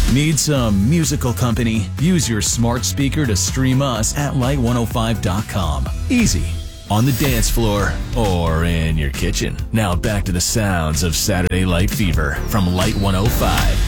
Need some musical company? Use your smart speaker to stream us at light105.com. Easy. On the dance floor or in your kitchen. Now back to the sounds of Saturday Light Fever from Light 105.